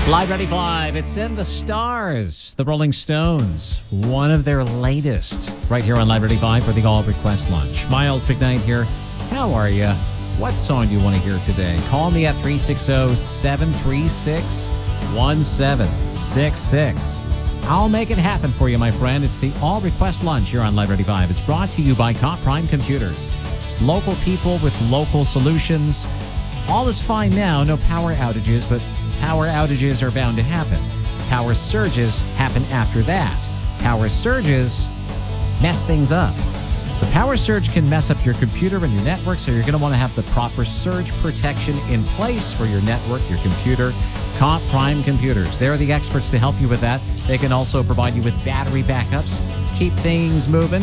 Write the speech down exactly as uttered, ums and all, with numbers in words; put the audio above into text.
Live Ready Five. It's in the stars. The Rolling Stones, one of their latest, right here on Live Ready Five for the All Request Lunch. Miles McKnight here. How are you? What song do you want to hear today? Call me at three six zero, seven three six, one seven six six. I'll make it happen for you, my friend. It's the All Request Lunch here on Live Ready Five. It's brought to you by Comp Prime Computers. Local people with local solutions. All is fine now. No power outages, but power outages are bound to happen. Power surges happen after that. Power surges mess things up. The power surge can mess up your computer and your network, so you're going to want to have the proper surge protection in place for your network, your computer. Comp Prime Computers. They're the experts to help you with that. They can also provide you with battery backups, keep things moving.